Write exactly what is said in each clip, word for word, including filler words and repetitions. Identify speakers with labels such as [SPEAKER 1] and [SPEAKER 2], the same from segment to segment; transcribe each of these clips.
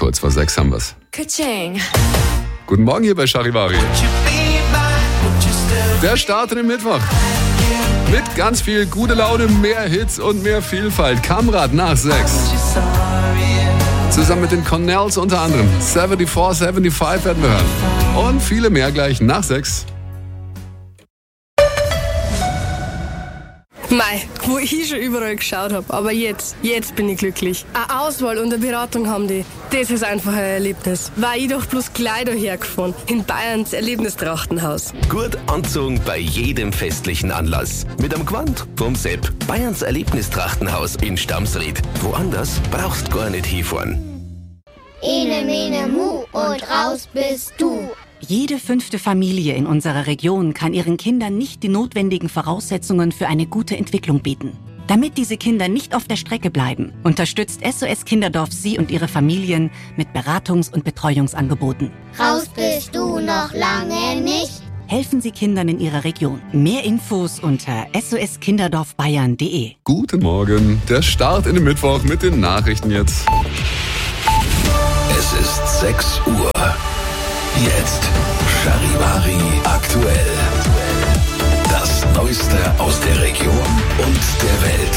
[SPEAKER 1] kurz vor sechs haben wir's.
[SPEAKER 2] Ka-ching.
[SPEAKER 1] Guten Morgen hier bei Charivari. Der Start in den Mittwoch. Mit ganz viel gute Laune, mehr Hits und mehr Vielfalt. Kamrad nach sechs. Zusammen mit den Cornells unter anderem. vierundsiebzig, fünfundsiebzig werden wir hören. Und viele mehr gleich nach sechs.
[SPEAKER 3] Mei, wo ich schon überall geschaut habe, aber jetzt, jetzt bin ich glücklich. Eine Auswahl und eine Beratung haben die, das ist einfach ein Erlebnis. War ich doch bloß gleich dahergefahren, in Bayerns Erlebnistrachtenhaus.
[SPEAKER 4] Gut anzogen bei jedem festlichen Anlass. Mit am Gewand vom Sepp. Bayerns Erlebnistrachtenhaus in Stamsried. Woanders brauchst gar nicht hinfahren.
[SPEAKER 5] Ene, mene, mu und raus bist du.
[SPEAKER 6] Jede fünfte Familie in unserer Region kann ihren Kindern nicht die notwendigen Voraussetzungen für eine gute Entwicklung bieten. Damit diese Kinder nicht auf der Strecke bleiben, unterstützt S O S Kinderdorf Sie und Ihre Familien mit Beratungs- und Betreuungsangeboten.
[SPEAKER 5] Raus bist du noch lange nicht.
[SPEAKER 6] Helfen Sie Kindern in Ihrer Region. Mehr Infos unter s o s kinderdorf bayern punkt de.
[SPEAKER 1] Guten Morgen. Der Start in den Mittwoch mit den Nachrichten jetzt.
[SPEAKER 4] Es ist sechs Uhr. Jetzt Charivari aktuell. Das Neueste aus der Region und der Welt.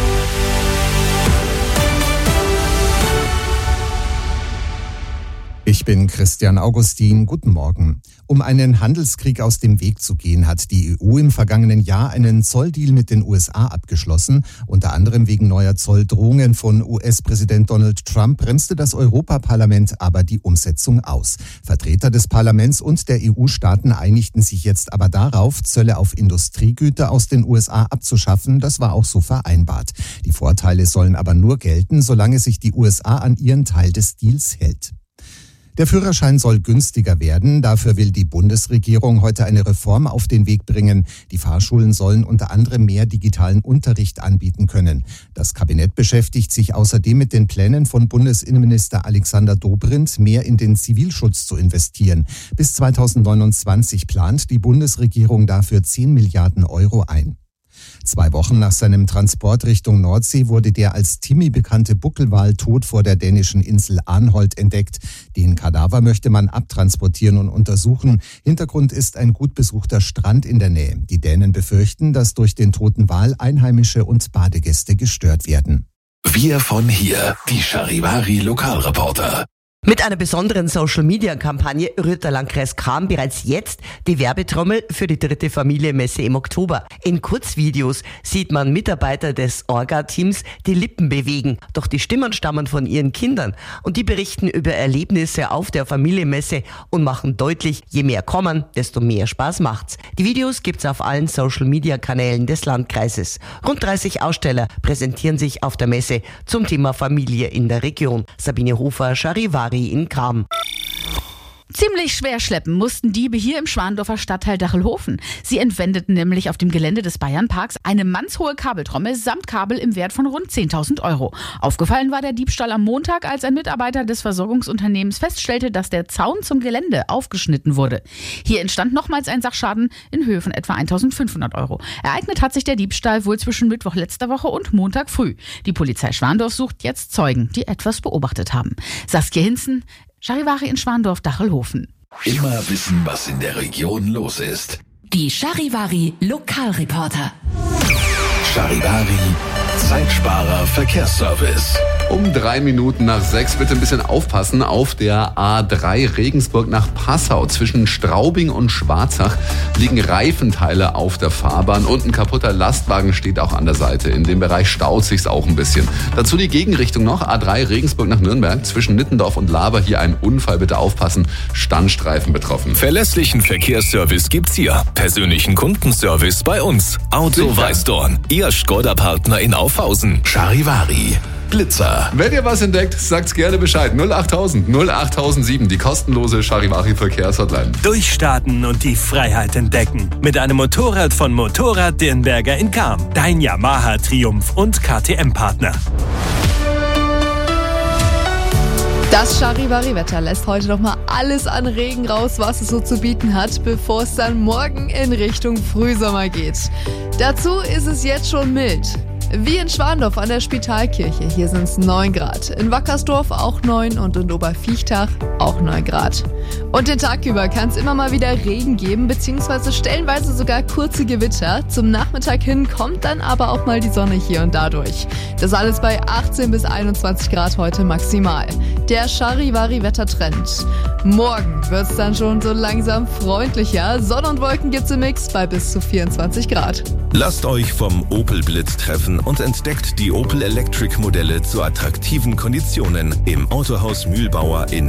[SPEAKER 7] Ich bin Christian Augustin. Guten Morgen. Um einen Handelskrieg aus dem Weg zu gehen, hat die E U im vergangenen Jahr einen Zolldeal mit den U S A abgeschlossen. Unter anderem wegen neuer Zolldrohungen von U S-Präsident Donald Trump bremste das Europaparlament aber die Umsetzung aus. Vertreter des Parlaments und der E U-Staaten einigten sich jetzt aber darauf, Zölle auf Industriegüter aus den U S A abzuschaffen. Das war auch so vereinbart. Die Vorteile sollen aber nur gelten, solange sich die U S A an ihren Teil des Deals hält. Der Führerschein soll günstiger werden. Dafür will die Bundesregierung heute eine Reform auf den Weg bringen. Die Fahrschulen sollen unter anderem mehr digitalen Unterricht anbieten können. Das Kabinett beschäftigt sich außerdem mit den Plänen von Bundesinnenminister Alexander Dobrindt, mehr in den Zivilschutz zu investieren. Bis zweitausendneunundzwanzig plant die Bundesregierung dafür zehn Milliarden Euro ein. Zwei Wochen nach seinem Transport Richtung Nordsee wurde der als Timmy bekannte Buckelwal tot vor der dänischen Insel Arnholt entdeckt. Den Kadaver möchte man abtransportieren und untersuchen. Hintergrund ist ein gut besuchter Strand in der Nähe. Die Dänen befürchten, dass durch den toten Wal Einheimische und Badegäste gestört werden.
[SPEAKER 4] Wir von hier, die Charivari Lokalreporter.
[SPEAKER 8] Mit einer besonderen Social-Media-Kampagne rührt der Landkreis Cham bereits jetzt die Werbetrommel für die dritte Familienmesse im Oktober. In Kurzvideos sieht man Mitarbeiter des Orga-Teams die Lippen bewegen. Doch die Stimmen stammen von ihren Kindern und die berichten über Erlebnisse auf der Familienmesse und machen deutlich, je mehr kommen, desto mehr Spaß macht's. Die Videos gibt's auf allen Social-Media-Kanälen des Landkreises. Rund dreißig Aussteller präsentieren sich auf der Messe zum Thema Familie in der Region. Sabine Hofer, Charivari in Cham.
[SPEAKER 9] Ziemlich schwer schleppen mussten Diebe hier im Schwandorfer Stadtteil Dachelhofen. Sie entwendeten nämlich auf dem Gelände des Bayernparks eine mannshohe Kabeltrommel samt Kabel im Wert von rund zehntausend Euro. Aufgefallen war der Diebstahl am Montag, als ein Mitarbeiter des Versorgungsunternehmens feststellte, dass der Zaun zum Gelände aufgeschnitten wurde. Hier entstand nochmals ein Sachschaden in Höhe von etwa eintausendfünfhundert Euro. Ereignet hat sich der Diebstahl wohl zwischen Mittwoch letzter Woche und Montag früh. Die Polizei Schwandorf sucht jetzt Zeugen, die etwas beobachtet haben. Saskia Hinzen, Charivari in Schwandorf-Dachelhofen.
[SPEAKER 4] Immer wissen, was in der Region los ist.
[SPEAKER 2] Die Charivari Lokalreporter.
[SPEAKER 4] Charivari Zeitsparer Verkehrsservice.
[SPEAKER 1] Um drei Minuten nach sechs bitte ein bisschen aufpassen. Auf der A drei Regensburg nach Passau zwischen Straubing und Schwarzach liegen Reifenteile auf der Fahrbahn und ein kaputter Lastwagen steht auch an der Seite. In dem Bereich staut sich's auch ein bisschen. Dazu die Gegenrichtung noch. A drei Regensburg nach Nürnberg zwischen Nittendorf und Laber. Hier ein Unfall, bitte aufpassen. Standstreifen betroffen.
[SPEAKER 10] Verlässlichen Verkehrsservice gibt's hier. Persönlichen Kundenservice bei uns. Auto Weißdorn. Ihr Skoda-Partner in Aufhausen.
[SPEAKER 4] Charivari Blitzer.
[SPEAKER 1] Wenn ihr was entdeckt, sagt's gerne Bescheid. null achttausend null achttausendsieben, die kostenlose Charivari Verkehrshotline.
[SPEAKER 11] Durchstarten und die Freiheit entdecken. Mit einem Motorrad von Motorrad Dirnberger in Cham. Dein Yamaha Triumph und K T M-Partner.
[SPEAKER 12] Das Charivari-Wetter lässt heute noch mal alles an Regen raus, was es so zu bieten hat, bevor es dann morgen in Richtung Frühsommer geht. Dazu ist es jetzt schon mild. Wie in Schwandorf an der Spitalkirche, hier sind es neun Grad. In Wackersdorf auch neun und in Oberviechtach auch neun Grad. Und den Tag über kann es immer mal wieder Regen geben, beziehungsweise stellenweise sogar kurze Gewitter. Zum Nachmittag hin kommt dann aber auch mal die Sonne hier und da durch. Das alles bei achtzehn bis einundzwanzig Grad heute maximal. Der Charivari-Wettertrend. Morgen wird es dann schon so langsam freundlicher. Sonne und Wolken gibt's im Mix bei bis zu vierundzwanzig Grad.
[SPEAKER 4] Lasst euch vom Opel Blitz treffen und entdeckt die Opel Electric Modelle zu attraktiven Konditionen im Autohaus Mühlbauer in